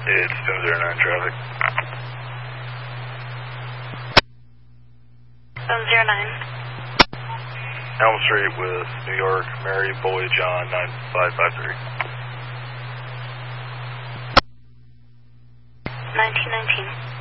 It's 709 traffic. 709. Elm Street with New York, Mary, Boy, John, 9553. 1919.